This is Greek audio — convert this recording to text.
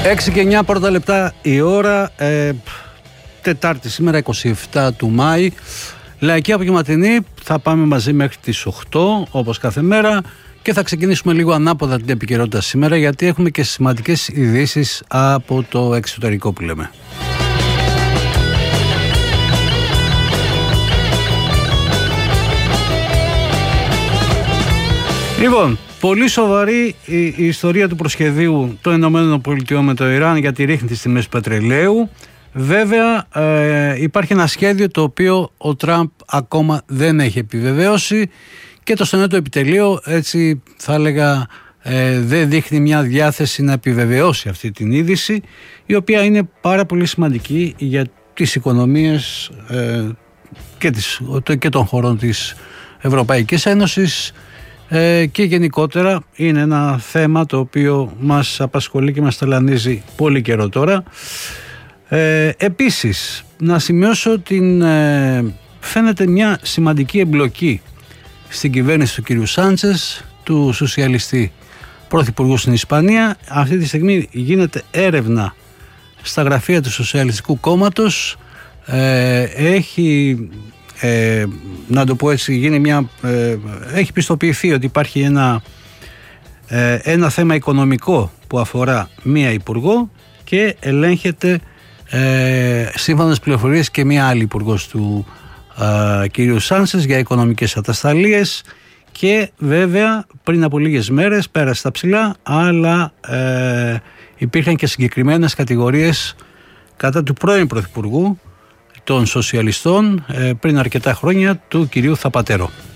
6 και 9 πρώτα λεπτά η ώρα, Τετάρτη σήμερα 27 του Μάη. Λαϊκή απογευματινή, θα πάμε μαζί μέχρι τις 8 όπως κάθε μέρα και θα ξεκινήσουμε λίγο ανάποδα την επικαιρότητα σήμερα, γιατί έχουμε και σημαντικές ειδήσεις από το εξωτερικό που λέμε. Λοιπόν, πολύ σοβαρή η ιστορία του προσχεδίου των ΗΠΑ με το Ιράν για τη ρύθμιση της τιμής του πετρελαίου. Βέβαια υπάρχει ένα σχέδιο το οποίο ο Τραμπ ακόμα δεν έχει επιβεβαίωσει και το στενό του επιτελείο, έτσι θα έλεγα, δεν δείχνει μια διάθεση να επιβεβαιώσει αυτή την είδηση, η οποία είναι πάρα πολύ σημαντική για τις οικονομίες και των χωρών της Ευρωπαϊκής Ένωσης και γενικότερα είναι ένα θέμα το οποίο μας απασχολεί και μας ταλανίζει πολύ καιρό τώρα. Επίσης, να σημειώσω φαίνεται μια σημαντική εμπλοκή στην κυβέρνηση του κυρίου Σάντσες, του σοσιαλιστή πρωθυπουργού στην Ισπανία. Αυτή τη στιγμή γίνεται έρευνα στα γραφεία του Σοσιαλιστικού Κόμματος. Έχει, να το πω έτσι, έχει πιστοποιηθεί ότι υπάρχει ένα θέμα οικονομικό που αφορά μία υπουργό και ελέγχεται σύμφωνα με τις πληροφορίες και μία άλλη υπουργός του κυρίου Σάντσες για οικονομικές ατασταλίες, και βέβαια πριν από λίγες μέρες πέρασε στα ψηλά, αλλά υπήρχαν και συγκεκριμένες κατηγορίες κατά του πρώην πρωθυπουργού των σοσιαλιστών πριν αρκετά χρόνια, του κυρίου Θαπατέρο.